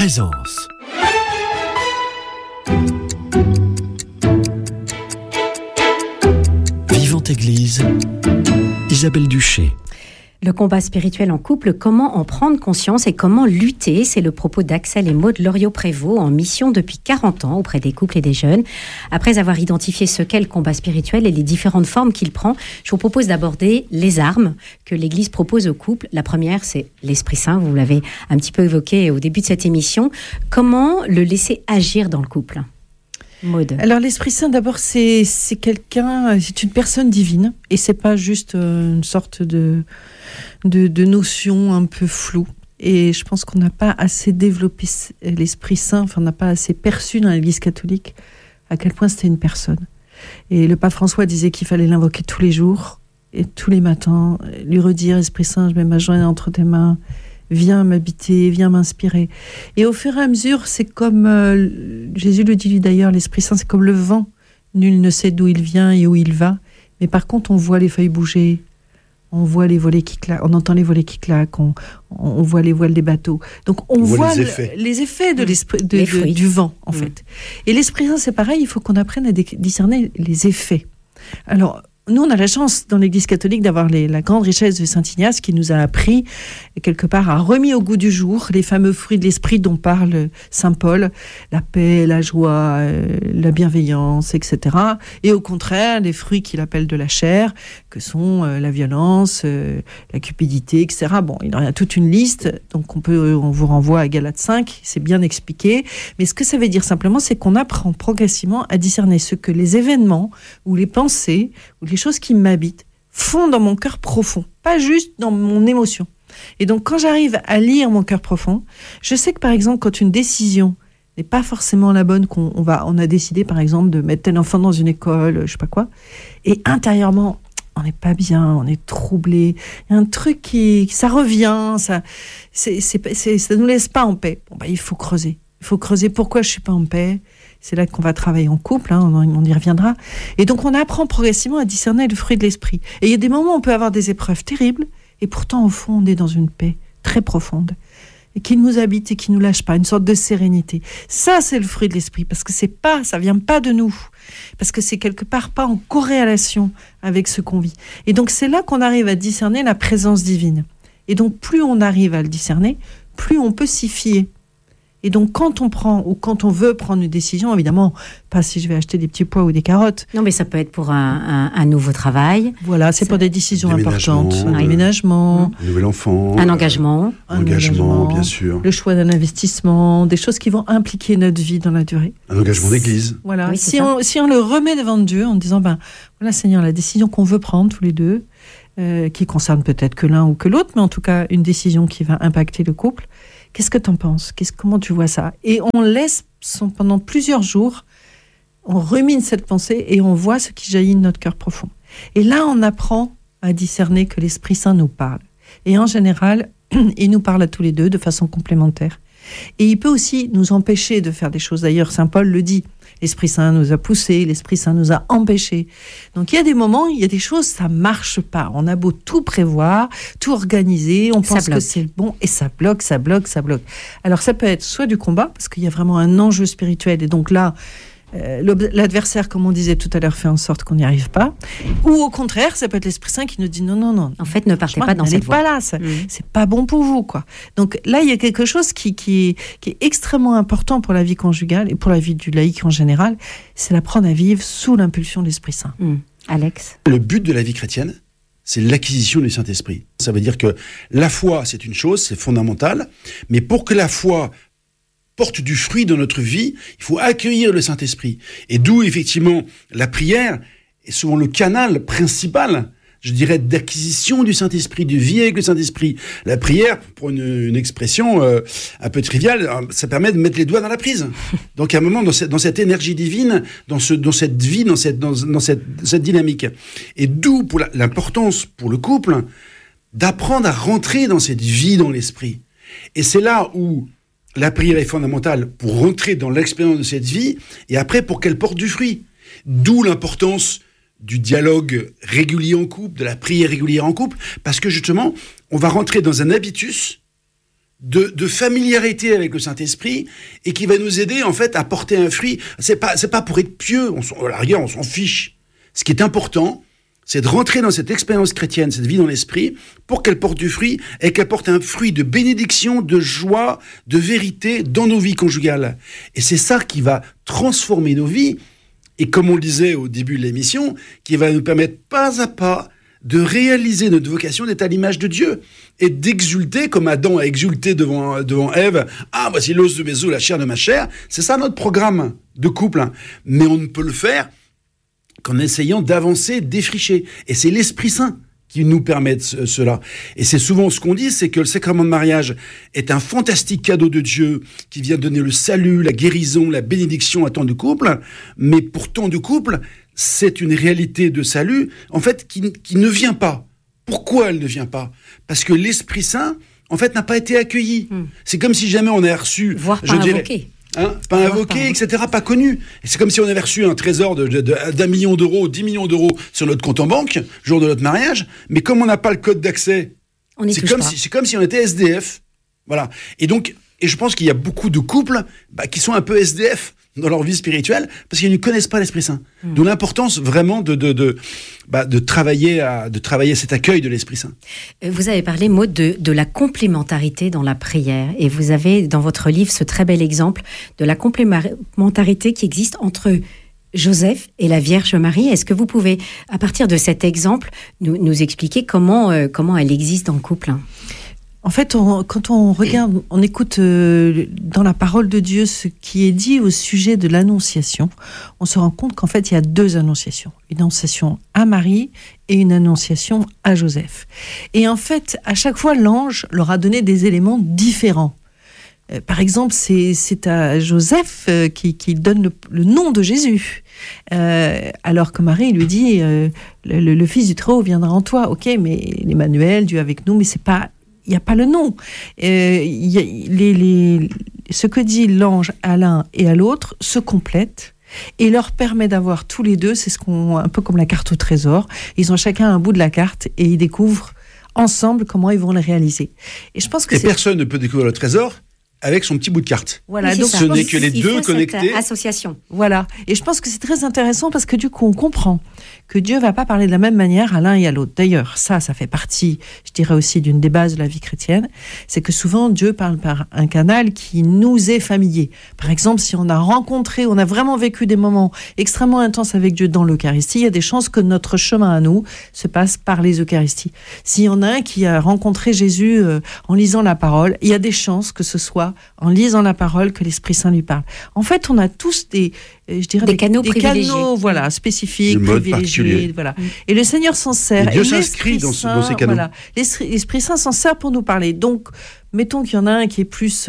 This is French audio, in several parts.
Présence. Vivante Église, Isabelle Duché. Le combat spirituel en couple, comment en prendre conscience et comment lutter, c'est le propos d'Axel et Maud Loriot-Prévost en mission depuis 40 ans auprès des couples et des jeunes. Après avoir identifié ce qu'est le combat spirituel et les différentes formes qu'il prend, je vous propose d'aborder les armes que l'Église propose aux couples. La première, c'est l'Esprit Saint, vous l'avez un petit peu évoqué au début de cette émission. Comment le laisser agir dans le couple ? Maud. Alors l'Esprit Saint, d'abord, c'est une personne divine, et c'est pas juste une sorte de notion un peu floue. Et je pense qu'on n'a pas assez développé l'Esprit Saint, on n'a pas assez perçu dans l'Église catholique à quel point c'était une personne. Et le pape François disait qu'il fallait l'invoquer tous les jours et tous les matins, lui redire: Esprit Saint, je mets ma joie entre tes mains. Viens m'habiter, viens m'inspirer. Et au fur et à mesure, c'est comme, Jésus le dit lui d'ailleurs, l'Esprit Saint, c'est comme le vent. Nul ne sait d'où il vient et où il va. Mais par contre, on voit les feuilles bouger, on voit les volets qui claquent, on entend les volets qui claquent, on voit les voiles des bateaux. Donc on voit les effets de l'esprit, du vent, en fait. Et l'Esprit Saint, c'est pareil, il faut qu'on apprenne à discerner les effets. Alors, nous, on a la chance dans l'Église catholique d'avoir la grande richesse de Saint Ignace qui nous a appris, quelque part, a remis au goût du jour les fameux fruits de l'esprit dont parle Saint Paul, la paix, la joie, la bienveillance, etc. Et au contraire, les fruits qu'il appelle de la chair, que sont la violence, la cupidité, etc. Bon, il y en a toute une liste, donc on vous renvoie à Galates 5, c'est bien expliqué. Mais ce que ça veut dire simplement, c'est qu'on apprend progressivement à discerner ce que les événements ou les pensées ou les choses qui m'habitent font dans mon cœur profond, pas juste dans mon émotion. Et donc, quand j'arrive à lire mon cœur profond, je sais que, par exemple, quand une décision n'est pas forcément la bonne, on a décidé, par exemple, de mettre tel enfant dans une école, je sais pas quoi, et intérieurement, on n'est pas bien, on est troublé, il y a un truc ça revient, ça nous laisse pas en paix. Bon, il faut creuser. Il faut creuser pourquoi je suis pas en paix. C'est là qu'on va travailler en couple, on y reviendra. Et donc, on apprend progressivement à discerner le fruit de l'esprit. Et il y a des moments où on peut avoir des épreuves terribles, et pourtant, au fond, on est dans une paix très profonde, et qui nous habite et qui nous lâche pas, une sorte de sérénité. Ça, c'est le fruit de l'esprit, parce que ça vient pas de nous, parce que c'est quelque part pas en corrélation avec ce qu'on vit. Et donc, c'est là qu'on arrive à discerner la présence divine. Et donc, plus on arrive à le discerner, plus on peut s'y fier. Et donc, quand on veut prendre une décision, évidemment, pas si je vais acheter des petits pois ou des carottes. Non, mais ça peut être pour un nouveau travail. Voilà, c'est pour des décisions importantes. Un déménagement. Un nouvel enfant. Un engagement. Bien sûr. Le choix d'un investissement, des choses qui vont impliquer notre vie dans la durée. Un engagement d'église. Voilà. Oui, si on le remet devant Dieu en disant, voilà, Seigneur, la décision qu'on veut prendre tous les deux, qui concerne peut-être que l'un ou que l'autre, mais en tout cas, une décision qui va impacter le couple. Qu'est-ce que tu en penses ? Comment tu vois ça ? Et on laisse pendant plusieurs jours, on rumine cette pensée et on voit ce qui jaillit de notre cœur profond. Et là, on apprend à discerner que l'Esprit Saint nous parle. Et en général, il nous parle à tous les deux de façon complémentaire. Et il peut aussi nous empêcher de faire des choses. D'ailleurs, Saint Paul le dit. L'Esprit Saint nous a poussés, l'Esprit Saint nous a empêchés. Donc il y a des moments, il y a des choses, ça marche pas. On a beau tout prévoir, tout organiser, on pense que c'est le bon, et ça bloque. Alors ça peut être soit du combat, parce qu'il y a vraiment un enjeu spirituel, et donc là, l'adversaire, comme on disait tout à l'heure, fait en sorte qu'on n'y arrive pas. Ou au contraire, ça peut être l'Esprit Saint qui nous dit non. En fait, ne partez pas dans cette voie. Pas là, c'est pas bon pour vous, quoi. Donc là, il y a quelque chose qui est extrêmement important pour la vie conjugale et pour la vie du laïc en général, c'est d'apprendre à vivre sous l'impulsion de l'Esprit Saint. Alex ? Le but de la vie chrétienne, c'est l'acquisition du Saint-Esprit. Ça veut dire que la foi, c'est une chose, c'est fondamental, mais pour que la foi porte du fruit dans notre vie, il faut accueillir le Saint-Esprit. Et d'où, effectivement, la prière est souvent le canal principal, je dirais, d'acquisition du Saint-Esprit, de vie avec le Saint-Esprit. La prière, pour une expression un peu triviale, ça permet de mettre les doigts dans la prise. Donc, à un moment, dans cette énergie divine, dans cette vie, dans cette dynamique. Et d'où l'importance pour le couple d'apprendre à rentrer dans cette vie dans l'Esprit. Et c'est là où la prière est fondamentale pour rentrer dans l'expérience de cette vie et après pour qu'elle porte du fruit. D'où l'importance du dialogue régulier en couple, de la prière régulière en couple, parce que justement, on va rentrer dans un habitus de familiarité avec le Saint-Esprit et qui va nous aider en fait à porter un fruit. C'est pas pour être pieux, à la rigueur on s'en fiche. Ce qui est important, c'est de rentrer dans cette expérience chrétienne, cette vie dans l'esprit, pour qu'elle porte du fruit et qu'elle porte un fruit de bénédiction, de joie, de vérité dans nos vies conjugales. Et c'est ça qui va transformer nos vies et comme on le disait au début de l'émission, qui va nous permettre pas à pas de réaliser notre vocation d'être à l'image de Dieu et d'exulter comme Adam a exulté devant Ève. Ah, voici l'os de mes os, la chair de ma chair. C'est ça notre programme de couple. Mais on ne peut le faire qu'en essayant d'avancer, défricher. Et c'est l'Esprit Saint qui nous permet cela. Et c'est souvent ce qu'on dit, c'est que le sacrement de mariage est un fantastique cadeau de Dieu qui vient donner le salut, la guérison, la bénédiction à tant de couples. Mais pour tant de couples, c'est une réalité de salut, en fait, qui ne vient pas. Pourquoi elle ne vient pas ? Parce que l'Esprit Saint, en fait, n'a pas été accueilli. C'est comme si jamais on avait reçu... Voire pas invoqué. Pas invoqué, etc., pas connu. Et c'est comme si on avait reçu un trésor d'1 million d'euros, 10 millions d'euros sur notre compte en banque, le jour de notre mariage, mais comme on n'a pas le code d'accès, c'est comme si on était SDF. Voilà. Et je pense qu'il y a beaucoup de couples qui sont un peu SDF dans leur vie spirituelle parce qu'ils ne connaissent pas l'Esprit Saint. D'où l'importance vraiment de travailler cet accueil de l'Esprit Saint. Vous avez parlé, Maud, de la complémentarité dans la prière et vous avez dans votre livre ce très bel exemple de la complémentarité qui existe entre Joseph et la Vierge Marie. Est-ce que vous pouvez, à partir de cet exemple, nous expliquer comment elle existe dans le couple ? En fait, quand on regarde, on écoute dans la parole de Dieu ce qui est dit au sujet de l'annonciation, on se rend compte qu'en fait, il y a 2 annonciations. Une annonciation à Marie et une annonciation à Joseph. Et en fait, à chaque fois, l'ange leur a donné des éléments différents. Par exemple, c'est à Joseph qui donne le nom de Jésus. Alors que Marie lui dit, le Fils du Très-Haut viendra en toi. Ok, mais l'Emmanuel, Dieu avec nous, mais c'est pas... Il n'y a pas le nom. Ce que dit l'ange à l'un et à l'autre se complète et leur permet d'avoir tous les deux, c'est un peu comme la carte au trésor. Ils ont chacun un bout de la carte et ils découvrent ensemble comment ils vont le réaliser. Et je pense que personne ne peut découvrir le trésor avec son petit bout de carte. Voilà, oui, donc ce n'est que les deux connectés. Cette association. Voilà, et je pense que c'est très intéressant parce que du coup on comprend que Dieu va pas parler de la même manière à l'un et à l'autre. D'ailleurs, ça fait partie, je dirais aussi, d'une des bases de la vie chrétienne, c'est que souvent Dieu parle par un canal qui nous est familier. Par exemple, si on a vraiment vécu des moments extrêmement intenses avec Dieu dans l'Eucharistie, il y a des chances que notre chemin à nous se passe par les Eucharisties. S'il y en a un qui a rencontré Jésus en lisant la parole, il y a des chances que ce soit en lisant la parole que l'Esprit Saint lui parle. En fait, on a tous des canaux privilégiés. Canaux, voilà, spécifiques, privilégiés, voilà. Et le Seigneur s'en sert. Et Dieu s'inscrit dans ces canaux. Voilà. L'Esprit Saint s'en sert pour nous parler. Donc, mettons qu'il y en a un qui est plus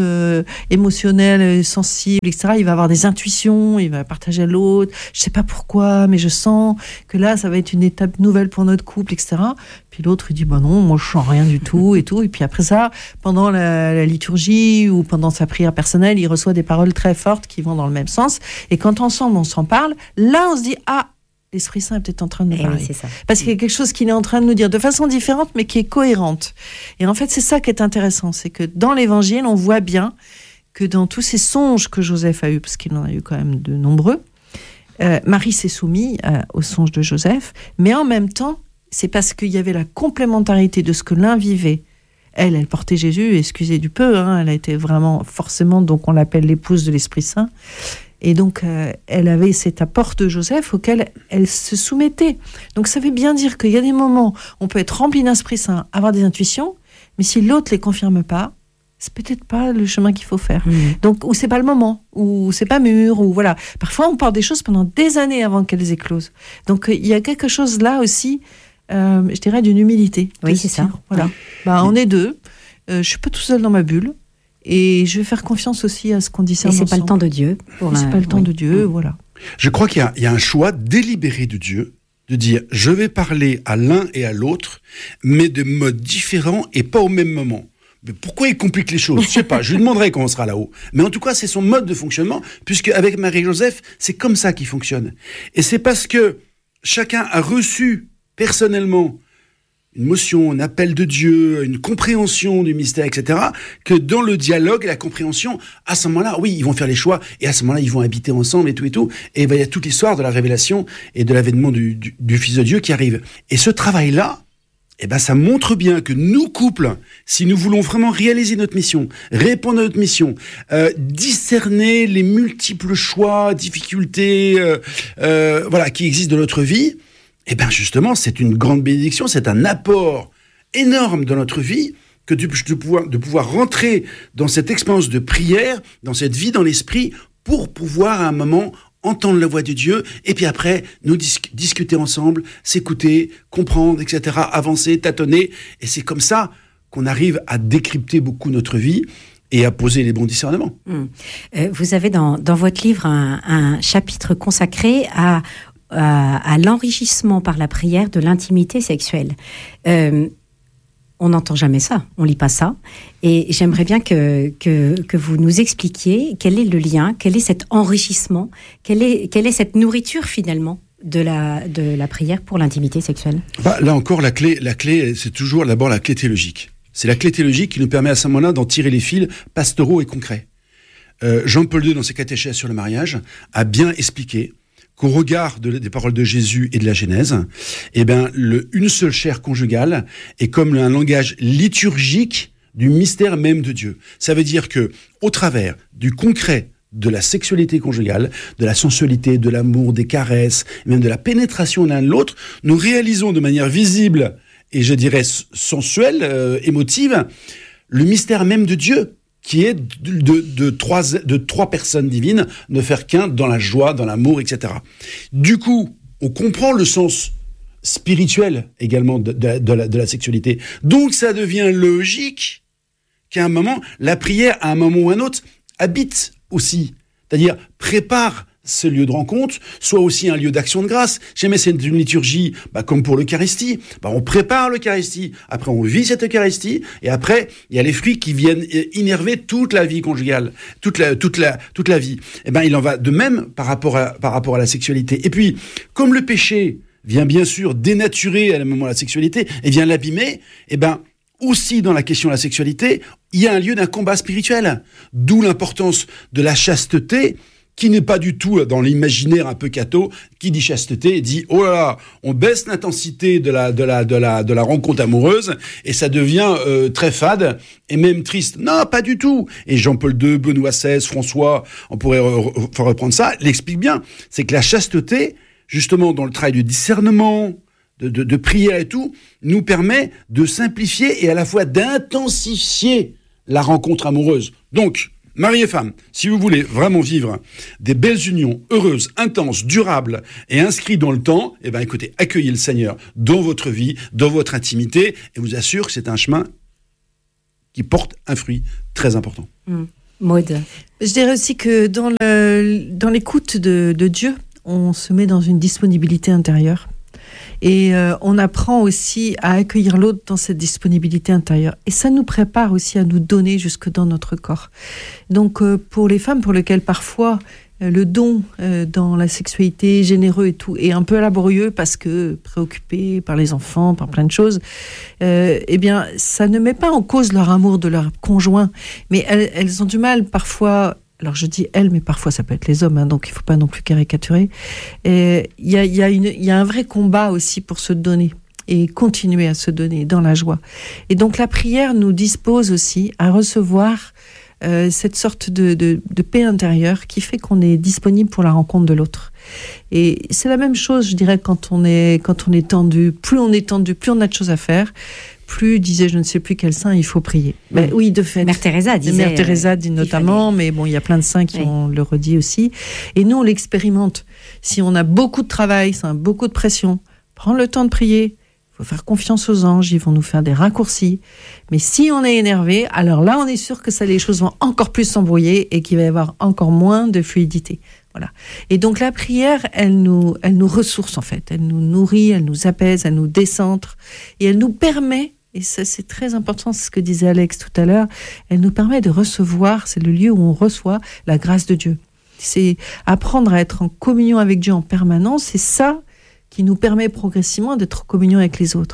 émotionnel, sensible, etc. Il va avoir des intuitions, il va partager à l'autre. Je sais pas pourquoi, mais je sens que là, ça va être une étape nouvelle pour notre couple, etc. Puis l'autre, il dit, non, moi, je sens rien du tout, et tout. Et puis après ça, pendant la liturgie ou pendant sa prière personnelle, il reçoit des paroles très fortes qui vont dans le même sens. Et quand ensemble, on s'en parle, là, on se dit, l'Esprit Saint est peut-être en train de nous parler. Oui, c'est ça. Parce qu'il y a quelque chose qu'il est en train de nous dire de façon différente, mais qui est cohérente. Et en fait, c'est ça qui est intéressant. C'est que dans l'Évangile, on voit bien que dans tous ces songes que Joseph a eus, parce qu'il en a eu quand même de nombreux, Marie s'est soumise aux songes de Joseph, mais en même temps, c'est parce qu'il y avait la complémentarité de ce que l'un vivait. Elle portait Jésus, excusez du peu, elle a été vraiment, forcément, donc on l'appelle l'épouse de l'Esprit Saint. Et donc, elle avait cet apport de Joseph auquel elle se soumettait. Donc, ça veut bien dire qu'il y a des moments où on peut être rempli d'Esprit Saint, avoir des intuitions, mais si l'autre ne les confirme pas, c'est peut-être pas le chemin qu'il faut faire. Donc, ou c'est pas le moment, ou c'est pas mûr, ou voilà. Parfois, on porte des choses pendant des années avant qu'elles éclosent. Donc, il y a quelque chose là aussi, je dirais, d'une humilité. Oui, c'est ça. Voilà. On est deux. Je suis pas tout seul dans ma bulle. Et je vais faire confiance aussi à ce qu'on discerne ensemble. Et c'est pas le temps de Dieu. C'est pas le temps de Dieu, voilà. Je crois qu'il y a un choix délibéré de Dieu de dire je vais parler à l'un et à l'autre, mais de modes différents et pas au même moment. Mais pourquoi il complique les choses ? Je sais pas, je lui demanderai quand on sera là-haut. Mais en tout cas, c'est son mode de fonctionnement, puisque avec Marie-Joseph, c'est comme ça qu'il fonctionne. Et c'est parce que chacun a reçu personnellement une motion, un appel de Dieu, une compréhension du mystère, etc., que dans le dialogue et la compréhension, à ce moment-là, oui, ils vont faire les choix, et à ce moment-là, ils vont habiter ensemble et tout, et il y a toute l'histoire de la révélation et de l'avènement du Fils de Dieu qui arrive. Et ce travail-là, ça montre bien que nous, couples, si nous voulons vraiment réaliser notre mission, répondre à notre mission, discerner les multiples choix, difficultés, qui existent dans notre vie, justement, c'est une grande bénédiction, c'est un apport énorme dans notre vie que de pouvoir rentrer dans cette expérience de prière, dans cette vie dans l'esprit, pour pouvoir à un moment entendre la voix de Dieu, et puis après, nous discuter ensemble, s'écouter, comprendre, etc., avancer, tâtonner, et c'est comme ça qu'on arrive à décrypter beaucoup notre vie et à poser les bons discernements. Vous avez dans votre livre un chapitre consacré à l'enrichissement par la prière de l'intimité sexuelle. On n'entend jamais ça, on lit pas ça. Et j'aimerais bien que vous nous expliquiez quel est le lien, quel est cet enrichissement, quelle est cette nourriture finalement de la prière pour l'intimité sexuelle. Là encore, la clé, c'est toujours d'abord la clé théologique. C'est la clé théologique qui nous permet à ce moment-là d'en tirer les fils pastoraux et concrets. Jean-Paul II, dans ses catéchèses sur le mariage, a bien expliqué qu'au regard des paroles de Jésus et de la Genèse, une seule chair conjugale est comme un langage liturgique du mystère même de Dieu. Ça veut dire que, au travers du concret de la sexualité conjugale, de la sensualité, de l'amour, des caresses, même de la pénétration l'un de l'autre, nous réalisons de manière visible et je dirais sensuelle, émotive, le mystère même de Dieu, qui est de trois personnes divines, ne faire qu'un dans la joie, dans l'amour, etc. Du coup, on comprend le sens spirituel également de la sexualité. Donc, ça devient logique qu'à un moment, la prière, à un moment ou à un autre, habite aussi. C'est-à-dire, prépare ce lieu de rencontre, soit aussi un lieu d'action de grâce. Jamais c'est une liturgie, comme pour l'Eucharistie. On prépare l'Eucharistie, après on vit cette Eucharistie, et après il y a les fruits qui viennent innerver toute la vie conjugale, toute la vie. Il en va de même par rapport à la sexualité. Et puis, comme le péché vient bien sûr dénaturer à un moment la sexualité et vient l'abîmer, aussi dans la question de la sexualité, il y a un lieu d'un combat spirituel. D'où l'importance de la chasteté, qui n'est pas du tout dans l'imaginaire un peu catho, qui dit chasteté, dit oh là là, on baisse l'intensité de la rencontre amoureuse et ça devient très fade et même triste. Non, pas du tout. Et Jean-Paul II, Benoît XVI, François, on pourrait reprendre ça, l'explique bien. C'est que la chasteté, justement dans le travail de discernement, de prière et tout, nous permet de simplifier et à la fois d'intensifier la rencontre amoureuse. Donc, mari et femme, si vous voulez vraiment vivre des belles unions heureuses, intenses, durables et inscrites dans le temps, écoutez, accueillez le Seigneur dans votre vie, dans votre intimité, et vous assure que c'est un chemin qui porte un fruit très important. Maud. Je dirais aussi que dans l'écoute de Dieu, on se met dans une disponibilité intérieure. Et on apprend aussi à accueillir l'autre dans cette disponibilité intérieure. Et ça nous prépare aussi à nous donner jusque dans notre corps. Donc pour les femmes pour lesquelles parfois le don dans la sexualité généreux et tout est un peu laborieux parce que préoccupées par les enfants, par plein de choses, ça ne met pas en cause leur amour de leur conjoint. Mais elles ont du mal parfois... Alors je dis elles, mais parfois ça peut être les hommes, donc il ne faut pas non plus caricaturer. Il y a un vrai combat aussi pour se donner et continuer à se donner dans la joie. Et donc la prière nous dispose aussi à recevoir cette sorte de paix intérieure qui fait qu'on est disponible pour la rencontre de l'autre. Et c'est la même chose, je dirais, quand on est tendu. Plus on est tendu, plus on a de choses à faire. Plus, disait je ne sais plus quel saint, il faut prier. Oui, de fait. Mère Teresa disait. Mère Teresa dit notamment, mais bon, il y a plein de saints qui ont le redit aussi. Et nous, on l'expérimente. Si on a beaucoup de travail, beaucoup de pression, prendre le temps de prier. Il faut faire confiance aux anges, ils vont nous faire des raccourcis. Mais si on est énervé, alors là, on est sûr que les choses vont encore plus s'embrouiller et qu'il va y avoir encore moins de fluidité. Voilà. Et donc la prière, elle nous ressource en fait. Elle nous nourrit, elle nous apaise, elle nous décentre. Et elle nous permet, et ça c'est très important, c'est ce que disait Alex tout à l'heure, elle nous permet de recevoir, c'est le lieu où on reçoit la grâce de Dieu. C'est apprendre à être en communion avec Dieu en permanence, c'est ça qui nous permet progressivement d'être en communion avec les autres.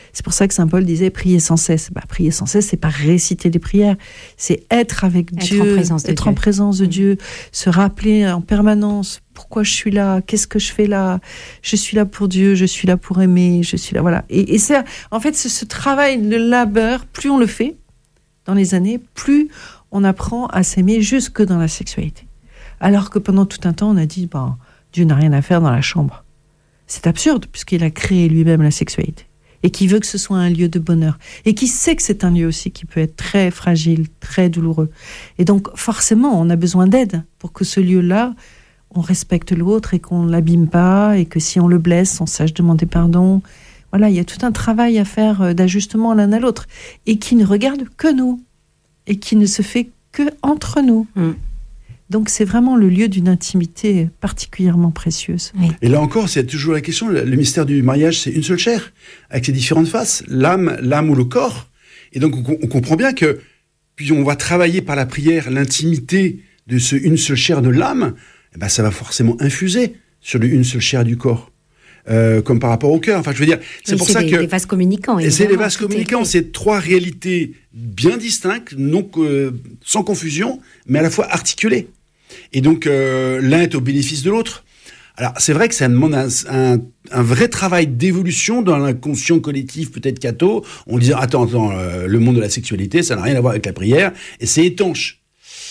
C'est pour ça que saint Paul disait prier sans cesse. Prier sans cesse, c'est pas réciter des prières, c'est être avec Dieu, être en présence de Dieu, se rappeler en permanence pourquoi je suis là, qu'est-ce que je fais là, je suis là pour Dieu, je suis là pour aimer, je suis là, voilà. Et c'est, en fait, ce travail, le labeur, plus on le fait dans les années, plus on apprend à s'aimer jusque dans la sexualité. Alors que pendant tout un temps, on a dit, Dieu n'a rien à faire dans la chambre. C'est absurde, puisqu'il a créé lui-même la sexualité. Et qui veut que ce soit un lieu de bonheur. Et qui sait que c'est un lieu aussi qui peut être très fragile, très douloureux. Et donc, forcément, on a besoin d'aide pour que ce lieu-là, on respecte l'autre et qu'on ne l'abîme pas. Et que si on le blesse, on sache demander pardon. Voilà, il y a tout un travail à faire d'ajustement l'un à l'autre. Et qui ne regarde que nous. Et qui ne se fait que entre nous. Donc c'est vraiment le lieu d'une intimité particulièrement précieuse. Oui. Et là encore, c'est toujours la question, le mystère du mariage, c'est une seule chair, avec ses différentes faces, l'âme ou le corps. Et donc on comprend bien que, puis on va travailler par la prière l'intimité de ce une seule chair de l'âme, ça va forcément infuser sur une seule chair du corps. Comme par rapport au cœur. Enfin, je veux dire, c'est pour ça que... les vases communicants. Et c'est les vases communicants, c'est trois réalités bien distinctes, sans confusion, mais à la fois articulées. Et donc, l'un est au bénéfice de l'autre. Alors, c'est vrai que ça demande un vrai travail d'évolution dans l'inconscient collectif, peut-être catho. On disait, attends, le monde de la sexualité, ça n'a rien à voir avec la prière, et c'est étanche.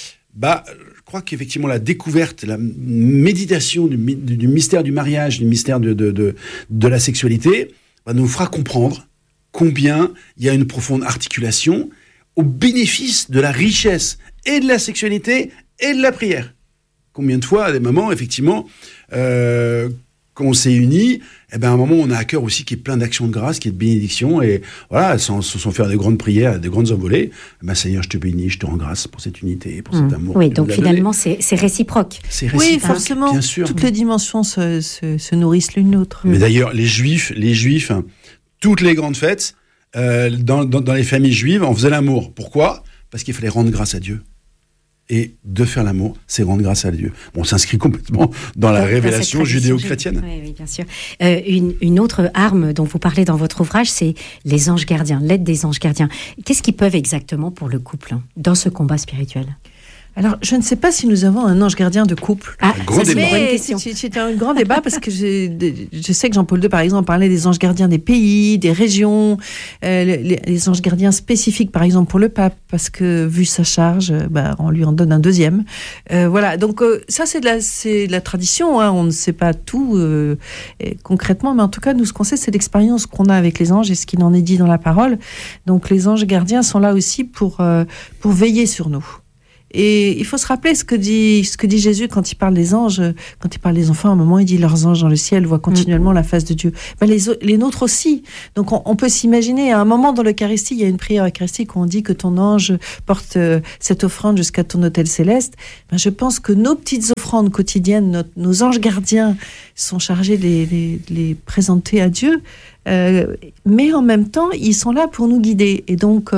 Je crois qu'effectivement, la découverte, la méditation du mystère du mariage, du mystère de la sexualité, nous fera comprendre combien il y a une profonde articulation au bénéfice de la richesse et de la sexualité et de la prière. Combien de fois, à des moments, effectivement, quand on s'est unis, à un moment, on a à cœur aussi qu'il y ait plein d'actions de grâce, qu'il y ait de bénédictions, et voilà, sans faire des grandes prières, des grandes envolées, Seigneur, je te bénis, je te rends grâce pour cette unité, pour cet amour. Oui, donc finalement, c'est réciproque. C'est réciproque, oui, forcément, bien sûr. Toutes les dimensions se nourrissent l'une l'autre. Mais d'ailleurs, les Juifs, toutes les grandes fêtes, dans les familles juives, on faisait l'amour. Pourquoi ? Parce qu'il fallait rendre grâce à Dieu. Et de faire l'amour, c'est rendre grâce à Dieu. On s'inscrit complètement dans la révélation judéo-chrétienne. Oui, bien sûr. Une autre arme dont vous parlez dans votre ouvrage, c'est les anges gardiens, l'aide des anges gardiens. Qu'est-ce qu'ils peuvent exactement pour le couple dans ce combat spirituel ? Alors, je ne sais pas si nous avons un ange gardien de couple. C'est un grand débat parce que je sais que Jean-Paul II, par exemple, parlait des anges gardiens des pays, des régions, les anges gardiens spécifiques, par exemple, pour le pape, parce que, vu sa charge, on lui en donne un deuxième. Voilà, donc ça, c'est de la tradition, hein. On ne sait pas tout concrètement, mais en tout cas, nous, ce qu'on sait, c'est l'expérience qu'on a avec les anges et ce qu'il en est dit dans la parole. Donc, les anges gardiens sont là aussi pour veiller sur nous. Et il faut se rappeler ce que dit Jésus quand il parle des anges, quand il parle des enfants. À un moment, il dit leurs anges dans le ciel voient continuellement la face de Dieu. Les nôtres aussi. Donc, on peut s'imaginer, à un moment dans l'Eucharistie, il y a une prière eucharistique où on dit que ton ange porte cette offrande jusqu'à ton autel céleste. Je pense que nos petites offrandes quotidiennes, nos anges gardiens sont chargés de les présenter à Dieu. Mais en même temps, ils sont là pour nous guider. Et donc,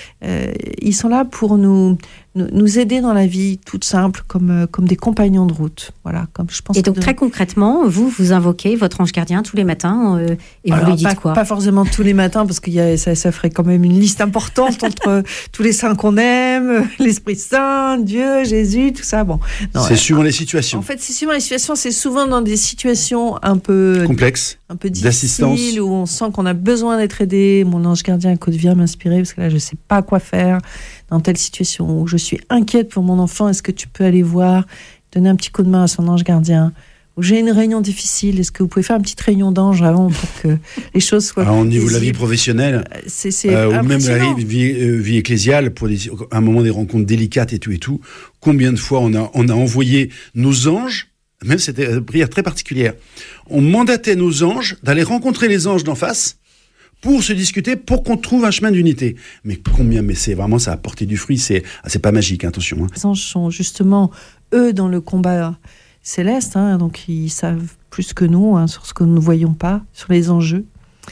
ils sont là pour nous aider dans la vie toute simple, comme des compagnons de route. Voilà, comme je pense. Et donc, très concrètement, vous invoquez votre ange gardien tous les matins et vous lui dites quoi ? Pas forcément tous les matins, parce que ça ferait quand même une liste importante entre tous les saints qu'on aime, l'Esprit Saint, Dieu, Jésus, tout ça. Bon, c'est suivant les situations. En fait, c'est suivant les situations. C'est souvent dans des situations un peu complexes, un peu difficiles, où on sent qu'on a besoin d'être aidé. Mon ange gardien, écoute, viens m'inspirer, parce que là, je sais pas quoi faire dans telle situation, où je suis inquiète pour mon enfant. Est-ce que tu peux aller voir, donner un petit coup de main à son ange gardien ? Ou j'ai une réunion difficile, est-ce que vous pouvez faire une petite réunion d'ange avant pour que les choses soient... Au niveau de la vie professionnelle, ou même la vie ecclésiale, pour un moment des rencontres délicates et tout, combien de fois on a envoyé nos anges, même c'était une prière très particulière, on mandatait nos anges d'aller rencontrer les anges d'en face pour se discuter, pour qu'on trouve un chemin d'unité. Mais c'est vraiment, ça a porté du fruit, c'est pas magique, attention. Les anges sont justement, eux, dans le combat céleste, donc ils savent plus que nous sur ce que nous ne voyons pas, sur les enjeux.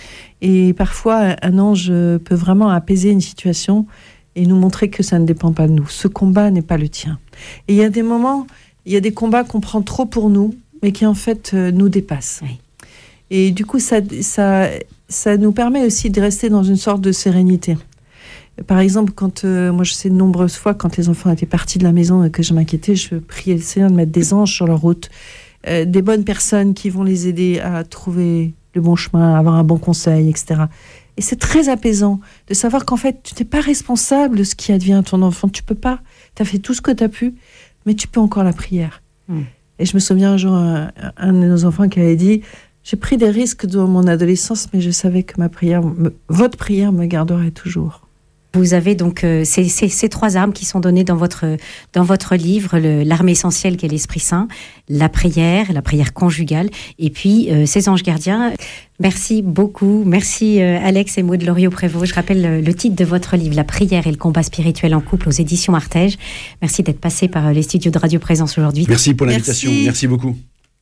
Et parfois, un ange peut vraiment apaiser une situation et nous montrer que ça ne dépend pas de nous. Ce combat n'est pas le tien. Et il y a des moments, il y a des combats qu'on prend trop pour nous, mais qui en fait nous dépassent. Oui. Et du coup, ça nous permet aussi de rester dans une sorte de sérénité. Par exemple, quand moi je sais de nombreuses fois, quand les enfants étaient partis de la maison et que je m'inquiétais, je priais le Seigneur de mettre des anges sur leur route, des bonnes personnes qui vont les aider à trouver le bon chemin, à avoir un bon conseil, etc. Et c'est très apaisant de savoir qu'en fait, tu n'es pas responsable de ce qui advient à ton enfant. Tu peux pas. Tu as fait tout ce que tu as pu, mais tu peux encore la prière. Et je me souviens un jour, un de nos enfants qui avait dit « J'ai pris des risques dans mon adolescence, mais je savais que votre prière me garderait toujours. » Vous avez donc ces 3 armes qui sont données dans votre livre, l'arme essentielle qui est l'Esprit Saint, la prière conjugale, et puis ces anges gardiens. Merci beaucoup. Merci Alex et Maud Loriot-Prévost. Je rappelle le titre de votre livre, La prière et le combat spirituel en couple, aux éditions Artege. Merci d'être passé par les studios de Radio Présence aujourd'hui. Merci pour l'invitation. Merci beaucoup.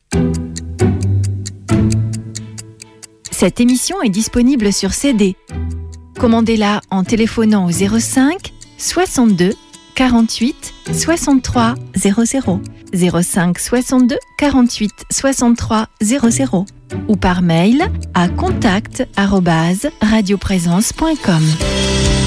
Cette émission est disponible sur CD. Commandez-la en téléphonant au 05 62 48 63 00, 05 62 48 63 00 ou par mail à contact@radioprésence.com.